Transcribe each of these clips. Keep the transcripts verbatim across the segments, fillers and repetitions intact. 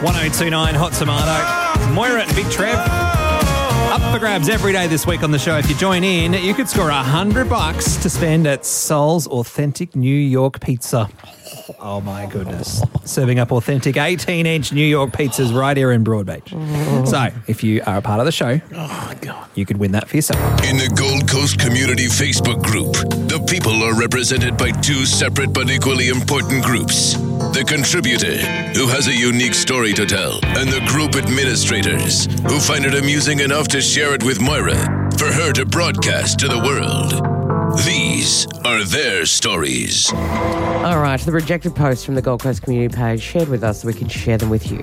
one oh two nine Hot Tomato. Moira and Big Trev. Up for grabs every day this week on the show. If you join in, you could score a hundred bucks to spend at Sol's Authentic New York Pizza. Oh, my goodness. Serving up authentic eighteen-inch New York pizzas right here in Broadbeach. Oh. So, if you are a part of the show, oh my God, you could win that for yourself. In the Gold Coast Community Facebook group, the people are represented by two separate but equally important groups. The contributor, who has a unique story to tell, and the group administrators, who find it amusing enough to share it with Moira for her to broadcast to the world. These are their stories. All right, the rejected posts from the Gold Coast community page shared with us so we can share them with you.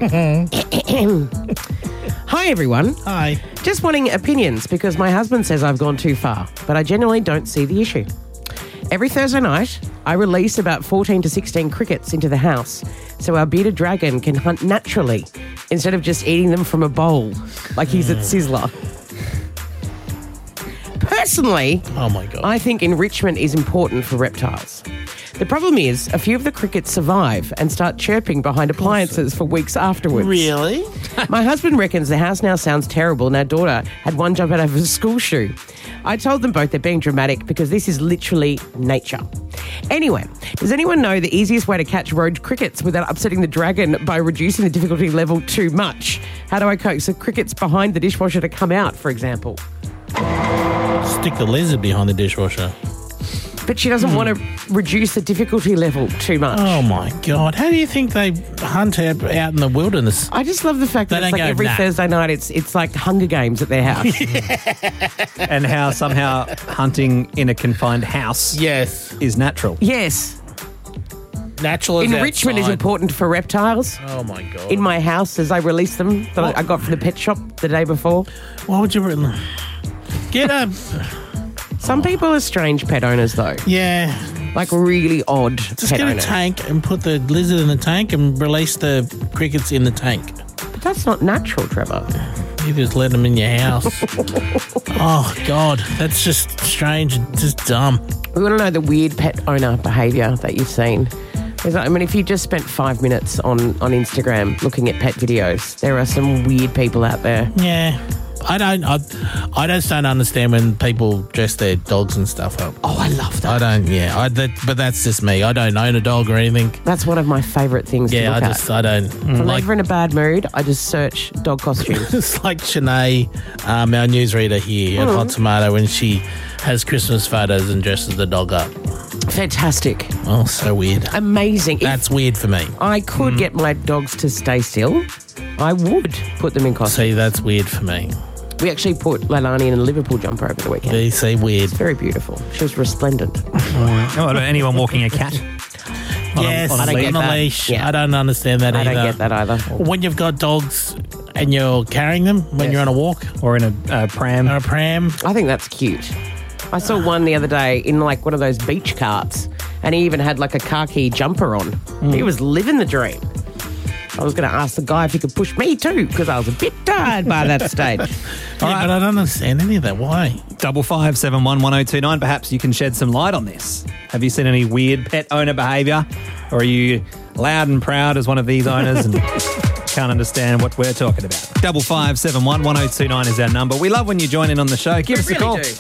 Hi, everyone. Hi. Just wanting opinions because my husband says I've gone too far, but I genuinely don't see the issue. Every Thursday night, I release about fourteen to sixteen crickets into the house so our bearded dragon can hunt naturally instead of just eating them from a bowl like he's at Sizzler. Personally, oh my God, I think enrichment is important for reptiles. The problem is a few of the crickets survive and start chirping behind appliances for weeks afterwards. Really? My husband reckons the house now sounds terrible and our daughter had one jump out of a school shoe. I told them both they're being dramatic because this is literally nature. Anyway, does anyone know the easiest way to catch rogue crickets without upsetting the dragon by reducing the difficulty level too much? How do I coax the crickets behind the dishwasher to come out, for example? Stick the lizard behind the dishwasher. But she doesn't mm. want to reduce the difficulty level too much. Oh, my God. How do you think they hunt out, out in the wilderness? I just love the fact they that it's like every nah. Thursday night it's it's like Hunger Games at their house. And how somehow hunting in a confined house yes. is natural. Yes. Natural is Enrichment outside. is important for reptiles. Oh, my God. In my house as I release them that what? I got from the pet shop the day before. Why would you... Re- Get a... Some people are strange pet owners, though. Yeah. Like really odd Just pet get owners. a tank and put the lizard in the tank and release the crickets in the tank. But that's not natural, Trevor. You just let them in your house. Oh, God. That's just strange and just dumb. We want to know the weird pet owner behaviour that you've seen. I mean, if you just spent five minutes on, on Instagram looking at pet videos, there are some weird people out there. Yeah. I don't. I, I just don't understand when people dress their dogs and stuff up. Oh, I love that. I don't. Yeah. I. That, but that's just me. I don't own a dog or anything. That's one of my favourite things. Yeah. to look I just. at. I don't. If I'm like, ever in a bad mood, I just search dog costumes. It's like Shanae, um, our newsreader here mm. at Hot Tomato, when she has Christmas photos and dresses the dog up. Fantastic. Oh, so weird. Amazing. That's if weird for me. I could mm. get my dogs to stay still, I would put them in costumes. See, that's weird for me. We actually put Leilani in a Liverpool jumper over the weekend. You see, weird. It's very beautiful. She was resplendent. Oh, about anyone walking a cat? Yes, on a, on a, on on a leash. Yeah. I don't understand that I either. I don't get that either. When you've got dogs and you're carrying them when yes. you're on a walk. Or in a uh, pram. Or a pram. I think that's cute. I saw one the other day in like one of those beach carts and he even had like a khaki jumper on. Mm. He was living the dream. I was going to ask the guy if he could push me too because I was a bit tired by that stage. Yeah, right. But I don't understand any of that. Why? Double five seven one one zero two nine. Perhaps you can shed some light on this. Have you seen any weird pet owner behaviour, or are you loud and proud as one of these owners and can't understand what we're talking about? Double five seven one one zero two nine is our number. We love when you join in on the show. Give we us a really call. Do.